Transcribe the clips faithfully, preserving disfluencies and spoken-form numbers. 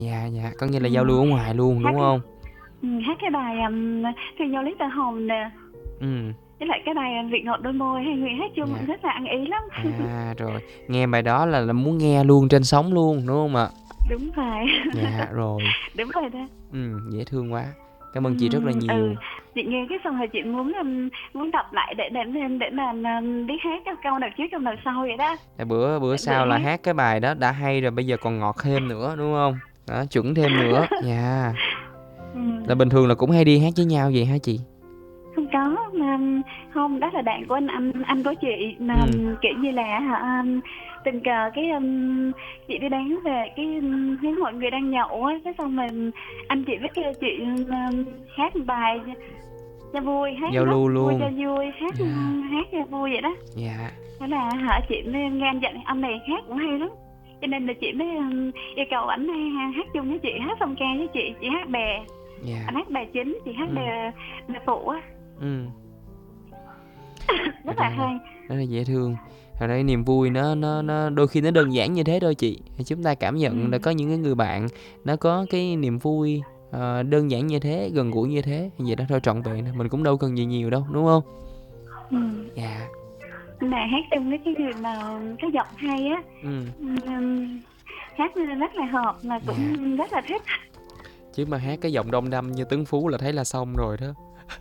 Dạ, dạ, có nghĩa là giao Ừm, lưu ở ngoài luôn, hát đúng cái hông? ừm, hát cái bài, ừm, "Thương Nhau Lý Tơ Hồng" nè, Ừm. với lại cái bài, à, "Vị Ngọt Đôi Môi", hai người hát chung cũng Dạ. rất là ăn ý lắm. À, rồi, nghe bài đó là là muốn nghe luôn trên sóng luôn, đúng hông ạ? Đúng rồi. Dạ, rồi. Đúng rồi đó. Ừm, dễ thương quá. Cảm ơn chị rất là Ừm, ừ, nhiều. chị nghe cái xong rồi chị muốn, ừm, muốn tập lại để để để để mà, ừm, biết hát cái câu nào trước câu nào sau vậy đó. Tại bữa bữa Để vừa sau là hát. hát cái bài đó đã hay rồi, bây giờ còn ngọt thêm nữa, đúng hông? Đó, chuẩn thêm nữa, yeah. Ừm. Là bình thường là cũng hay đi hát với nhau vậy hả chị? Không có, mà hông, đó là bạn của anh anh anh của chị mà, Ừm. kiểu như là á hả, tình cờ cái, ưm, chị đi bán về cái, ưm, thấy mọi người đang nhậu á, cái xong rồi anh chị mới kêu chị, ưm, hát một bài cho cho vui, hát Giao góp lưu vui cho luôn. vui, hát, Yeah. ưm, hát cho vui vậy đó. Dạ. Thế là á hả, chị mới nghe anh dặn anh này hát cũng hay lắm, cho nên là chị mới, ưm, yêu cầu ảnh ha hát chung với chị, hát song ca với chị, chị hát bè, Dạ. anh hát bài chính, chị hát Ừm. bè bè phụ á. Ừm. Thật Rất là ra là hay. rất là dễ thương. Thật ra cái niềm vui nó nó nó đôi khi nó đơn giản như thế thôi chị. Thì chúng ta cảm nhận là Ừm. có những cái người bạn nó có cái niềm vui, ờ, đơn giản như thế, gần gũi như thế, vậy đó thôi trọn vẹn rồi, mình cũng đâu cần gì nhiều đâu, đúng hông? Ừm. Dạ. Mà hát chung với cái người mà có giọng hay á, Ừm. ừm, hát nên rất là hợp mà Dạ. cũng rất là thích. Chứ mà hát cái giọng Đông Đâm như Tuấn Phú là thấy là xong rồi đó.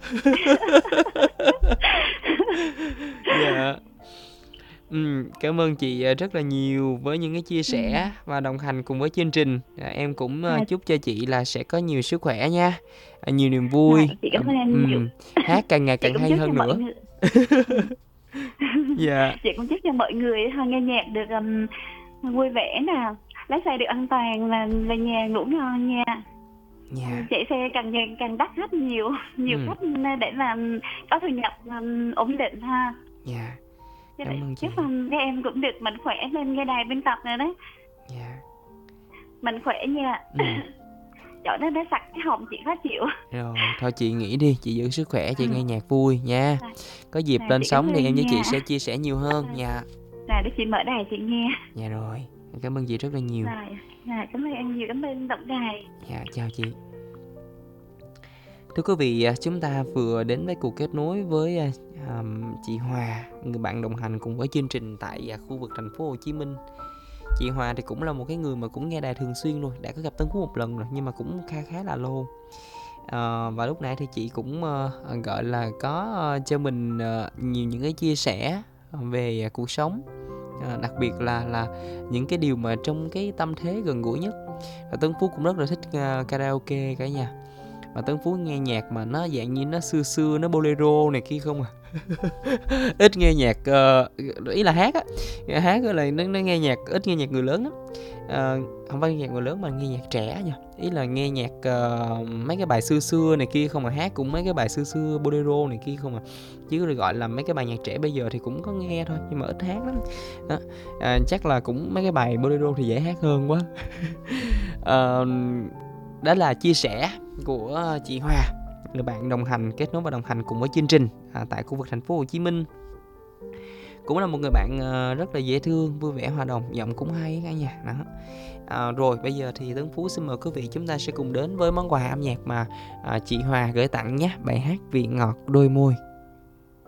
Dạ. Ừm, cảm ơn chị, à, rất là nhiều với những cái chia sẻ Ừm. và đồng hành cùng với chương trình. À, em cũng, ơ, À. chúc cho chị là sẽ có nhiều sức khỏe nha, à, nhiều niềm Rồi, vui, chị cảm ơn ừm, em nhiều. ừm, hát càng ngày Chị càng cũng hay chúc cho hơn mọi nữa. người ừm. Dạ. Chị cũng chúc cho mọi người á ha nghe nhạc được, ừm, vui vẻ nè, lái xe được an toàn và về nhà ngủ ngon nha. Ừm, Dạ. chạy xe càng ngày càng đắt khách nhiều, nhiều Ừm. khách để mà có thu nhập, ừm, ổn định ha. Dạ. Với Cảm lại ơn chị. chúc, ưm, các em cũng được mạnh khỏe bên nghe đài biên tập nè đấy. Dạ. Mạnh khỏe nha. Ừm. Trời, nó nó sặc cái họng chị khó chịu. Rồi, thôi chị nghỉ đi, chị giữ sức khỏe, chị Ừm. nghe nhạc vui nha. Rồi. Có dịp Rồi, lên chị cảm sóng thì em ơn với chị nha. sẽ chia sẻ nhiều hơn, Ờ. dạ. Rồi để chị mở đài chị nghe. Dạ rồi, cảm ơn chị rất là nhiều. Rồi, rồi, cảm ơn em nhiều, cảm ơn tổng đài. Dạ, chào chị. Thưa quý vị, à, chúng ta vừa đến với cuộc kết nối với, a, ờm, chị Hòa, người bạn đồng hành cùng với chương trình tại, à, khu vực thành phố Hồ Chí Minh. Chị Hòa thì cũng là một cái người mà cũng nghe đài thường xuyên rồi, đã có gặp Tấn Phú một lần rồi nhưng mà cũng kha khá là lâu. Ờ, và lúc nãy thì chị cũng, ơ, ờ, gọi là, có, ơ, cho mình, ờ, nhiều những cái chia sẻ, ờ, về cuộc sống, ờ, đặc biệt là là những cái điều mà trong cái tâm thế gần gũi nhất. Và Tấn Phú cũng rất là thích, a, karaoke cả nhà. Và Tấn Phú nghe nhạc mà nó dạng như nó xưa xưa, nó bolero này kia không à. Ít nghe nhạc, ờ, ý là hát á, hát á là nó nó nghe nhạc ít nghe nhạc người lớn lắm. Ờ, hông phải nghe nhạc người lớn mà nghe nhạc trẻ nha, ý là nghe nhạc, ờ, mấy cái bài xưa xưa này kia không à, hát cũng mấy cái bài xưa xưa bolero này kia không à. Chứ được gọi là mấy cái bài nhạc trẻ bây giờ thì cũng có nghe thôi, nhưng mà ít hát lắm. Đó, à, chắc là cũng mấy cái bài bolero thì dễ hát hơn quá. Ờm, đó là chia sẻ của chị Hòa, người bạn đồng hành, kết nối và đồng hành cùng với chương trình, à, tại khu vực thành phố Hồ Chí Minh. Cũng là một người bạn, ờ, rất là dễ thương, vui vẻ, hòa đồng, giọng cũng hay á cả nhà, đó. À, rồi bây giờ thì Tấn Phú xin mời quý vị chúng ta sẽ cùng đến với món quà âm nhạc mà, à, chị Hòa gửi tặng nhé, bài hát "Vị Ngọt Đôi Môi".